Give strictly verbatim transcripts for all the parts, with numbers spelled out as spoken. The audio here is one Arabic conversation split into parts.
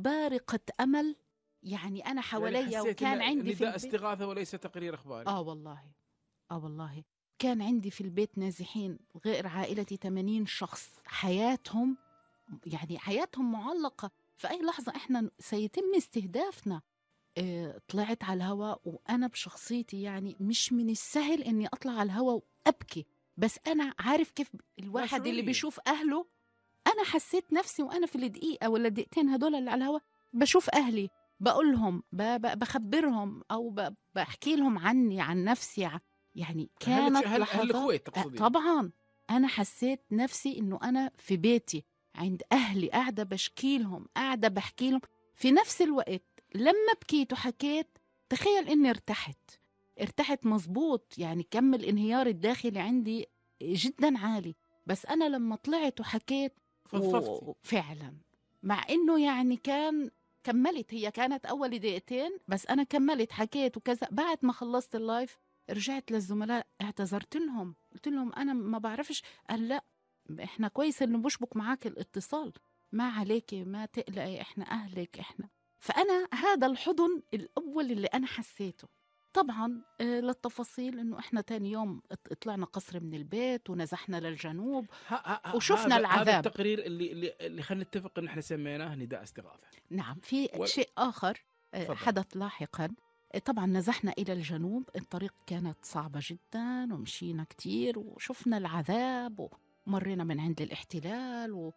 بارقة أمل. يعني أنا يعني حواليا حسيت وكان إن عندي في نداء البيت استغاثة وليس تقرير إخباري. آه والله آه والله كان عندي في البيت نازحين غير عائلتي ثمانين شخص، حياتهم يعني حياتهم معلقة في أي لحظة إحنا سيتم استهدافنا. آه، طلعت على الهواء، وأنا بشخصيتي يعني مش من السهل إني أطلع على الهواء وأبكي، بس أنا عارف كيف لا، الواحد اللي شعورية. بيشوف أهله. أنا حسيت نفسي وأنا في الدقيقة ولا الدقيقتين هدول اللي على الهواء بشوف أهلي، بقولهم ب- ب- بخبرهم أو ب- بحكي لهم عني عن نفسي ع- يعني أهلك كانت أهل أهل لحظات. الكويت آه، تقصدين؟ طبعا أنا حسيت نفسي إنه أنا في بيتي عند أهلي، قاعدة بشكي لهم، قاعدة بحكي لهم. في نفس الوقت لما بكيت وحكيت تخيل إني ارتحت ارتحت مظبوط. يعني كم الانهيار الداخلي عندي جدا عالي، بس أنا لما طلعت وحكيت فضفضتي. وفعلا مع إنه يعني كان كملت، هي كانت أول دقيقتين بس أنا كملت حكيت وكذا. بعد ما خلصت اللايف رجعت للزملاء اعتذرت لهم، قلت لهم أنا ما بعرفش. قال لا، إحنا كويس إنه بشبك معاك الاتصال، ما عليكي ما تقلقي، إحنا أهلك إحنا. فأنا هذا الحضن الأول اللي أنا حسيته. طبعا آه، للتفاصيل إنه إحنا تاني يوم ات- طلعنا قصر من البيت ونزحنا للجنوب ه- ه- ه- وشفنا هذا هذا العذاب. التقرير اللي اللي اللي خلينا نتفق ان احنا سميناه نداء استغاثه. نعم، في ولا شيء آخر آه، تفضل. حدث لاحقا. آه، طبعا نزحنا إلى الجنوب، الطريق كانت صعبة جدا ومشينا كتير وشفنا العذاب ومرينا من عند الاحتلال و...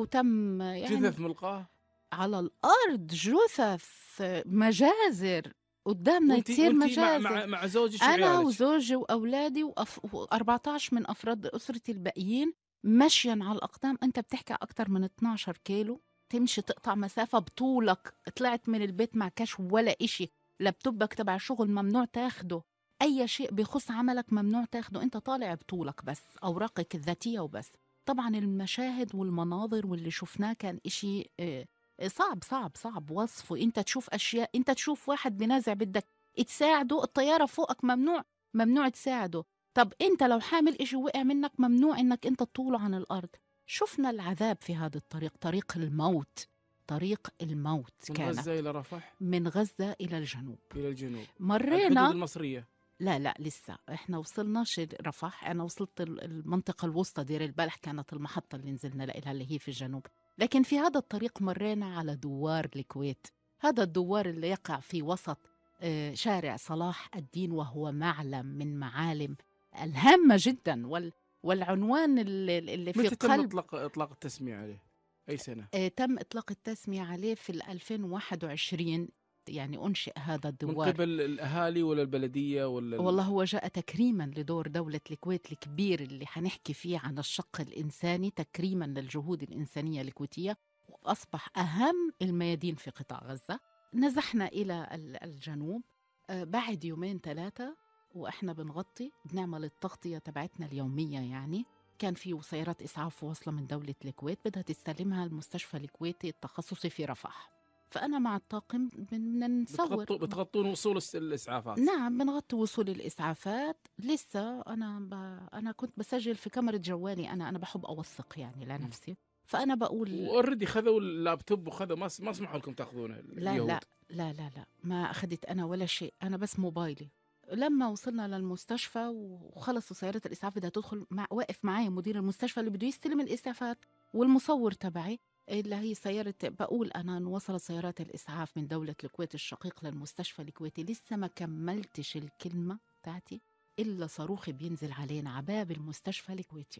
وتم يعني جثث ملقاه. على الأرض جثث، آه، مجازر قدامنا وانتي تصير وانتي مع مجازر. مع مع زوجك أنا وعيالك. وزوجي وأولادي وأف... و14 من أفراد أسرتي الباقيين مشيا على الأقدام. أنت بتحكي أكتر من اتناشر كيلو تمشي تقطع مسافة بطولك. طلعت من البيت مع كاش ولا إشي، لابتوبك تبع شغل ممنوع تاخده، أي شيء بيخص عملك ممنوع تاخده، أنت طالع بطولك بس أوراقك الذاتية وبس. طبعا المشاهد والمناظر واللي شفناه كان إشي آه، صعب صعب صعب وصفه. أنت تشوف أشياء، أنت تشوف واحد بنازع بدك تساعده، الطيارة فوقك ممنوع ممنوع تساعده. طب انت لو حامل اشي وقع منك ممنوع انك انت تطوله عن الارض. شفنا العذاب في هذا الطريق، طريق الموت، طريق الموت. من كانت غزه الى رفح من غزة إلى الجنوب. الى الجنوب على الحدود مرينا المصريه. لا لا لسه احنا وصلناش رفح، انا وصلت ال- المنطقة الوسطى، دير البلح كانت المحطة اللي نزلنا لها اللي هي في الجنوب. لكن في هذا الطريق مرينا على دوار الكويت، هذا الدوار اللي يقع في وسط آه، شارع صلاح الدين، وهو معلم من معالم الهامة جدا وال والعنوان اللي اللي في متى تم قلب. اطلاق اطلاق التسميه عليه؟ اي سنه؟ آه، تم إطلاق التسمية عليه في ال ألفين وواحد وعشرين، يعني أنشئ هذا من الدوار. قبل الاهالي ولا البلديه ولا ال... والله هو جاء تكريما لدور دولة الكويت الكبير اللي حنحكي فيه عن الشق الإنساني، تكريما للجهود الإنسانية الكويتية، وأصبح أهم الميادين في قطاع غزة. نزحنا إلى ال- الجنوب آه، بعد يومين ثلاثة وإحنا بنغطي بنعمل التغطية تبعتنا اليومية. يعني كان في سيارات إسعاف واصلة من دولة الكويت بدها تستلمها المستشفى الكويتي التخصصي في رفح، فأنا مع الطاقم بدنا نصور. بتغطوا بتغطون وصول الس- الاسعافات؟ نعم بنغطي وصول الإسعافات. لسه أنا ب... أنا كنت بسجل في كاميرا جوالي، أنا أنا بحب أوثق يعني لنفسي، فأنا بقول واوريدي خذوا اللابتوب وخذوا ما س- ما سمحوا لكم تاخذونه لا اليهود؟ لا لا لا لا ما أخذت أنا ولا شيء، أنا بس موبايلي. لما وصلنا للمستشفى وخلصوا سيارة الإسعاف بدها تدخل، مع واقف معي مدير المستشفى اللي بده يستلم الإسعافات والمصور تبعي اللي هي سيارة. بقول أنا إن وصلت سيارات الإسعاف من دولة الكويت الشقيق للمستشفى الكويتي، لسه ما كملتش الكلمة تاعتي إلا صاروخ بينزل علينا عباب المستشفى الكويتي،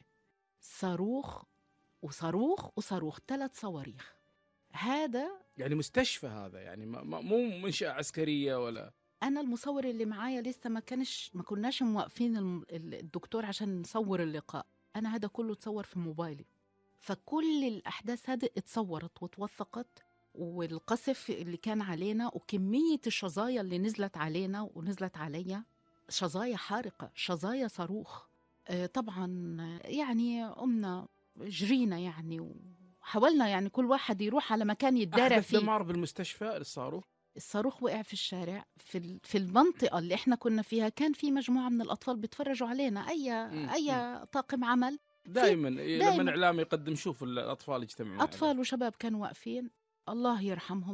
صاروخ وصاروخ وصاروخ، ثلاث صواريخ. هذا يعني مستشفى هذا، يعني ما ما- مو منشأة عسكرية ولا؟ انا المصور اللي معايا لسه ما كانش ما كناش موقفين الم- الدكتور عشان نصور اللقاء، انا هذا كله اتصور في موبايلي. فكل الاحداث هذه اتصورت وتوثقت، والقصف اللي كان علينا وكمية الشظايا اللي نزلت علينا ونزلت عليا، شظايا حارقة، شظايا صاروخ. آه، طبعا آه، يعني قمنا جرينا يعني وحاولنا يعني كل واحد يروح على مكان يتدارى أحدث فيه. دمار بالمستشفى الصاروخ؟ الصاروخ وقع في الشارع في ال- في المنطقة اللي احنا كنا فيها، كان في مجموعة من الأطفال بيتفرجوا علينا، أي مم. أي مم. طاقم عمل في دائما لما دائما الإعلام يقدم شوف الأطفال يجتمعون عليه. أطفال وشباب كانوا واقفين، الله يرحمهم.